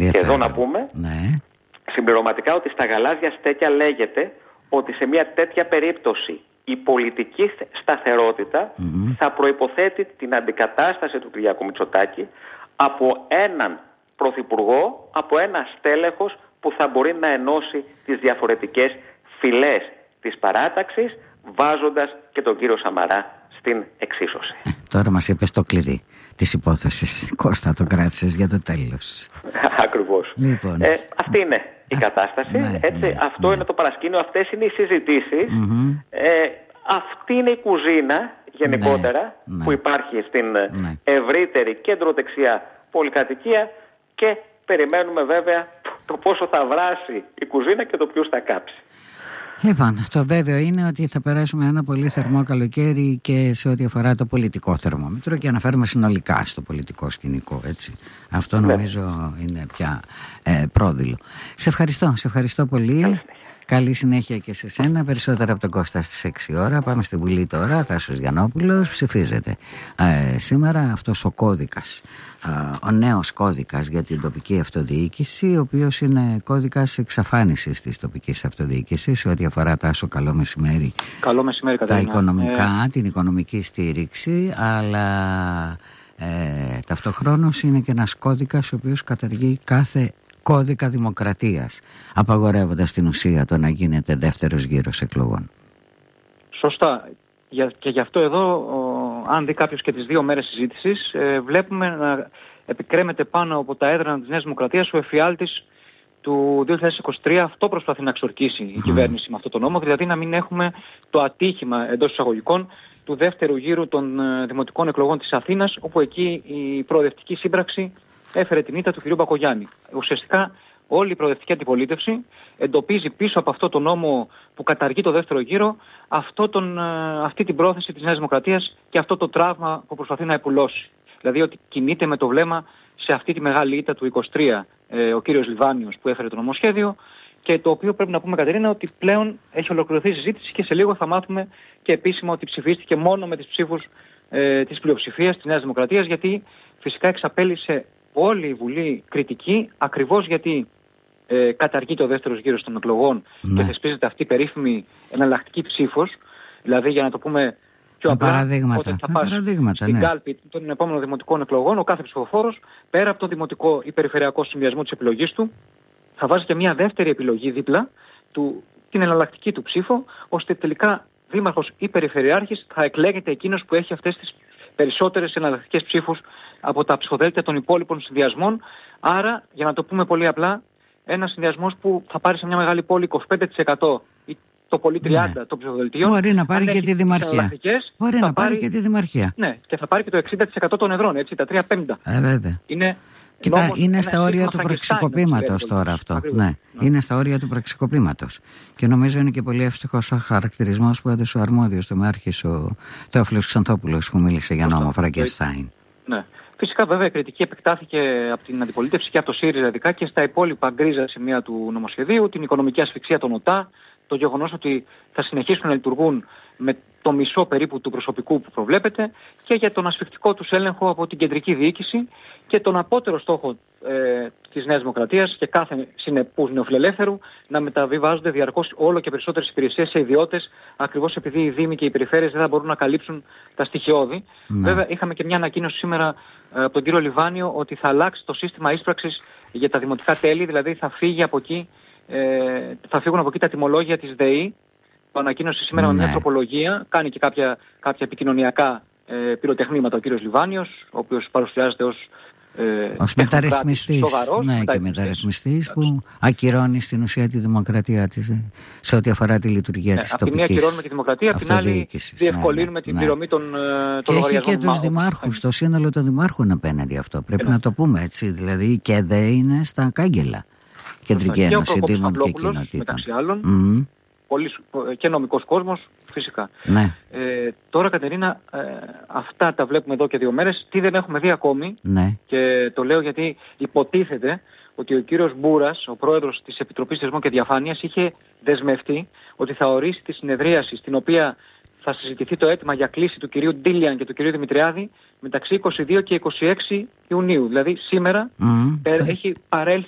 Και εδώ να πούμε συμπληρωματικά ότι στα γαλάζια στέκια λέγεται ότι σε μια τέτοια περίπτωση η πολιτική σταθερότητα θα προϋποθέτει την αντικατάσταση του Κυριάκου Μητσοτάκη από έναν πρωθυπουργό, από ένα στέλεχος που θα μπορεί να ενώσει τις διαφορετικές φυλές της παράταξης, βάζοντας και τον κύριο Σαμαρά στην εξίσωση. Τώρα μας είπες το κλειδί της υπόθεσης. Κώστα, το κράτησες για το τέλος. Ακριβώς. Λοιπόν, αυτή είναι η κατάσταση. Αυτό είναι το παρασκήνιο, αυτές είναι οι συζητήσεις. Αυτή είναι η κουζίνα γενικότερα που υπάρχει στην ευρύτερη κέντρο-δεξιά πολυκατοικία και περιμένουμε βέβαια το πόσο θα βράσει η κουζίνα και το ποιους θα κάψει. Λοιπόν, το βέβαιο είναι ότι θα περάσουμε ένα πολύ θερμό καλοκαίρι και σε ό,τι αφορά το πολιτικό θερμόμετρο και αναφέρουμε συνολικά στο πολιτικό σκηνικό, έτσι. Αυτό νομίζω είναι πια πρόδειλο. Σε ευχαριστώ πολύ. Καλή συνέχεια και σε σένα. Περισσότερα από τον Κώστα στις 6 ώρα. Πάμε στη Βουλή τώρα. Τάσος Γιαννόπουλος. Ψηφίζεται σήμερα αυτός ο κώδικας, ο νέος κώδικας για την τοπική αυτοδιοίκηση, ο οποίος είναι κώδικας εξαφάνισης της τοπικής αυτοδιοίκησης σε ό,τι αφορά, Τάσο, καλό μεσημέρι. Καλό μεσημέρι, Κατερίνα. Τα οικονομικά, την οικονομική στήριξη, αλλά ταυτοχρόνως είναι και ένας κώδικας ο οποίος καταργεί κάθε κώδικα δημοκρατίας, απαγορεύοντας στην ουσία το να γίνεται δεύτερος γύρος εκλογών. Σωστά. Και γι' αυτό εδώ, αν δει κάποιος και τις 2 μέρες συζήτησης, βλέπουμε να επικρέμεται πάνω από τα έδρανα της Νέας Δημοκρατίας ο εφιάλτης του 2023. Αυτό προσπαθεί να εξορκίσει η κυβέρνηση με αυτό το νόμο, δηλαδή να μην έχουμε το ατύχημα εντός εισαγωγικών του δεύτερου γύρου των δημοτικών εκλογών της Αθήνας, όπου εκεί η προοδευτική σύμπραξη έφερε την ήττα του κ. Μπακογιάννη. Ουσιαστικά όλη η προοδευτική αντιπολίτευση εντοπίζει πίσω από αυτό το νόμο που καταργεί το δεύτερο γύρο αυτή την πρόθεση της Νέας Δημοκρατίας και αυτό το τραύμα που προσπαθεί να επουλώσει. Δηλαδή ότι κινείται με το βλέμμα σε αυτή τη μεγάλη ήττα του 23 ο κύριος Λιβάνιος που έφερε το νομοσχέδιο, και το οποίο πρέπει να πούμε, Κατερίνα, ότι πλέον έχει ολοκληρωθεί η συζήτηση και σε λίγο θα μάθουμε και επίσημα ότι ψηφίστηκε μόνο με τις ψήφους της πλειοψηφίας της Νέας Δημοκρατίας, γιατί φυσικά εξαπέλυσε όλη η Βουλή κριτική, ακριβώς γιατί καταργεί το δεύτερος γύρος των εκλογών και θεσπίζεται αυτή η περίφημη εναλλακτική ψήφος. Δηλαδή, για να το πούμε πιο απλά, όταν θα πας στην κάλπη των επόμενων δημοτικών εκλογών, ο κάθε ψηφοφόρος, πέρα από το δημοτικό ή περιφερειακό συνδυασμό της επιλογής του, θα βάζει και μια δεύτερη επιλογή δίπλα, την εναλλακτική του ψήφο, ώστε τελικά δήμαρχος ή περιφερειάρχης θα εκλέγεται εκείνος που έχει αυτές τις περισσότερες εναλλακτικές ψήφους από τα ψηφοδέλτια των υπόλοιπων συνδυασμών. Άρα, για να το πούμε πολύ απλά, ένας συνδυασμός που θα πάρει σε μια μεγάλη πόλη 25% ή το πολύ 30% των ψηφοδελτίων. Μπορεί να πάρει και τη δημαρχία. Μπορεί να πάρει και τη δημαρχία. Ναι, και θα πάρει και το 60% των εδρών, έτσι, τα 3/5. Βέβαια. Κοίτα, είναι στα όρια του πραξικοπήματος τώρα αυτό. Ναι, είναι στα όρια του πραξικοπήματος. Και νομίζω είναι και πολύ εύστοχος ο χαρακτηρισμός που έδωσε ο αρμόδιος τομεάρχης, ο Θεόφιλος Ξανθόπουλος, που μίλησε για νόμο Φραγκενστάιν. Ναι. Φυσικά, βέβαια, η κριτική επεκτάθηκε από την αντιπολίτευση και από το ΣΥΡΙΖΑ ειδικά και στα υπόλοιπα γκρίζα σημεία του νομοσχεδίου, την οικονομική ασφυξία των ΟΤΑ, το γεγονός ότι θα συνεχίσουν να λειτουργούν με το μισό περίπου του προσωπικού που προβλέπεται, και για τον ασφυκτικό τους έλεγχο από την κεντρική διοίκηση και τον απότερο στόχο της Νέας Δημοκρατίας και κάθε συνεπούς νεοφιλελεύθερου να μεταβιβάζονται διαρκώς όλο και περισσότερες υπηρεσίες σε ιδιώτες, ακριβώς επειδή οι δήμοι και οι περιφέρειες δεν θα μπορούν να καλύψουν τα στοιχειώδη. Βέβαια, είχαμε και μια ανακοίνωση σήμερα από τον κύριο Λιβάνιο ότι θα αλλάξει το σύστημα ίσπραξης για τα δημοτικά τέλη, δηλαδή θα φύγουν από εκεί τα τιμολόγια της ΔΕΗ. Το ανακοίνωσε σήμερα με μια τροπολογία, κάνει και κάποια επικοινωνιακά πυροτεχνήματα ο κύριος Λιβάνιος, ο οποίος παρουσιάζεται ως μεταρρυθμιστής. Ναι, και μεταρρυθμιστής που ακυρώνει στην ουσία τη δημοκρατία της σε ό,τι αφορά τη λειτουργία της τοπικής αυτοδιοίκησης. Από τη μία ακυρώνουμε τη δημοκρατία, από την άλλη διευκολύνουμε την πληρωμή των λογαριασμών. Και έχει και τους δημάρχους, το σύνολο των δημάρχων απέναντι αυτό. Πρέπει να το πούμε έτσι. Δηλαδή η ΚΕΔΕ είναι στα κάγκελα. Κεντρική Ένωση Δήμων και Κοινοτήτων. Μεταξύ άλλων. Και νομικός κόσμος, φυσικά. Ναι. Τώρα, Κατερίνα, αυτά τα βλέπουμε εδώ και 2 μέρες. Τι δεν έχουμε δει ακόμη, και το λέω γιατί υποτίθεται ότι ο κύριος Μπούρας, ο πρόεδρος της Επιτροπής Θεσμών και Διαφάνειας, είχε δεσμευτεί ότι θα ορίσει τη συνεδρίαση στην οποία θα συζητηθεί το αίτημα για κλίση του κυρίου Ντίλιαν και του κυρίου Δημητριάδη μεταξύ 22 και 26 Ιουνίου. Δηλαδή σήμερα έχει παρέλθει